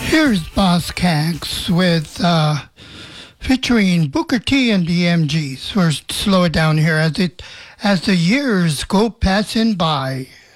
Here's Boss Cags with featuring Booker T and the MGs. We're slow it down here as the years go passing by.